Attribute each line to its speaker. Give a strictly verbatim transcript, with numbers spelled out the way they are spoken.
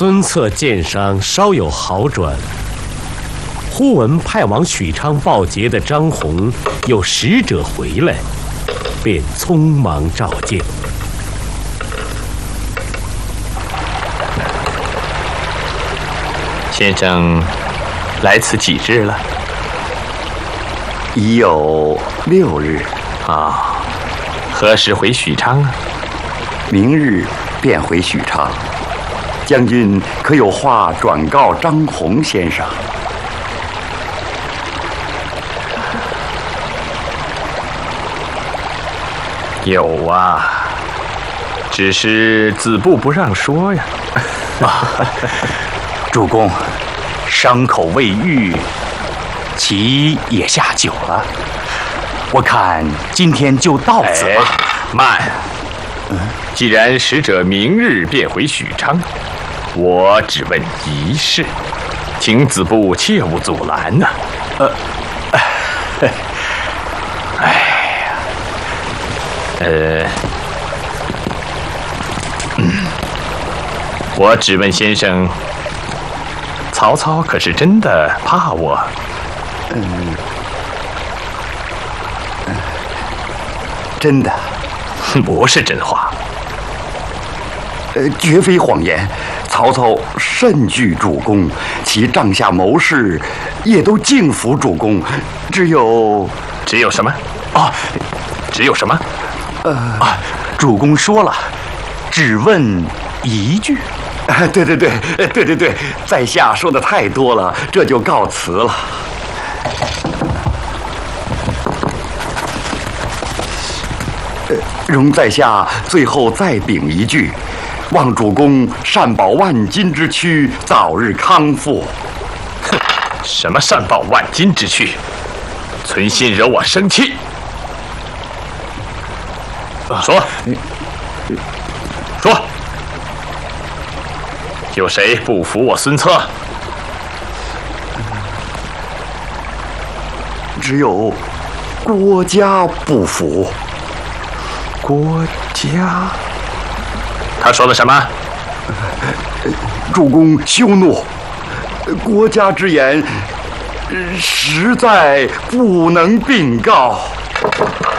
Speaker 1: 孙策剑伤稍有好转，忽闻派往许昌报捷的张宏有使者回来，便匆忙召见。
Speaker 2: 先生来此几日了？
Speaker 3: 已有六日。
Speaker 2: 啊，何时回许昌啊？
Speaker 3: 明日便回许昌。将军可有话转告张宏先生？
Speaker 2: 有啊，只是子布不让说呀。
Speaker 4: 啊，主公，伤口未愈，其也下酒了。我看今天就到此吧。
Speaker 2: 哎、慢，嗯，既然使者明日便回许昌，我只问一事，请子布切勿阻拦呐、啊。
Speaker 4: 呃，
Speaker 2: 哎呀，呃，嗯，我只问先生，曹操可是真的怕我？
Speaker 3: 嗯，真的，
Speaker 2: 不是真话。
Speaker 3: 呃，绝非谎言。曹操甚惧主公，其帐下谋士也都敬服主公，只有
Speaker 2: 只有什么？
Speaker 4: 啊，
Speaker 2: 只有什么？
Speaker 3: 呃
Speaker 4: 啊，主公说了，只问一句。
Speaker 3: 啊，对对对，对对对，在下说的太多了，这就告辞了。呃，容在下最后再禀一句。望主公善保万金之躯，早日康复。
Speaker 2: 哼，什么善保万金之躯？存心惹我生气。说，说，有谁不服我孙策？
Speaker 3: 只有郭嘉不服。
Speaker 2: 郭嘉？他说了什么？
Speaker 3: 主公休怒，郭嘉之言实在不能禀告。